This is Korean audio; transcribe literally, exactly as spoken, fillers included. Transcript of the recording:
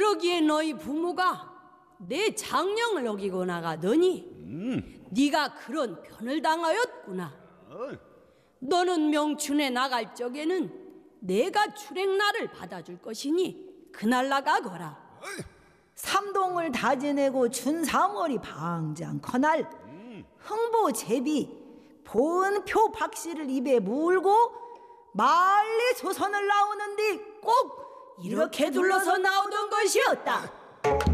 그러기에 너희 부모가 내 장령을 어기고 나가더니 음. 네가 그런 변을 당하였구나. 어이. 너는 명춘에 나갈 적에는 내가 출행날을 받아줄 것이니 그날 나가거라. 삼동을 다 지내고 춘삼월이 방장 커날 흥보 제비 보은표 박씨를 입에 물고 말리 조선을 나오는데 꼭 이렇게 둘러서 나오던 것이었다.